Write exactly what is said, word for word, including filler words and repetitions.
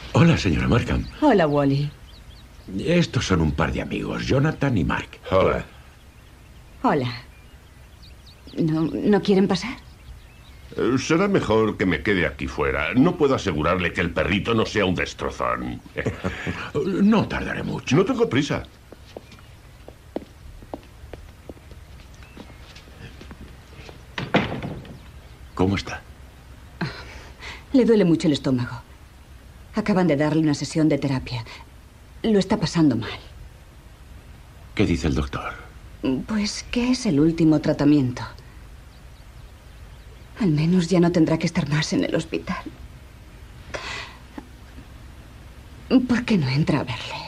Hola, señora Markham. Hola, Wally. Estos son un par de amigos, Jonathan y Mark. Hola. Hola. ¿No, ¿no quieren pasar? Eh, Será mejor que me quede aquí fuera. No puedo asegurarle que el perrito no sea un destrozón. No tardaré mucho. No tengo prisa. ¿Cómo está? Le duele mucho el estómago. Acaban de darle una sesión de terapia. Lo está pasando mal. ¿Qué dice el doctor? Pues que es el último tratamiento. Al menos ya no tendrá que estar más en el hospital. ¿Por qué no entra a verle?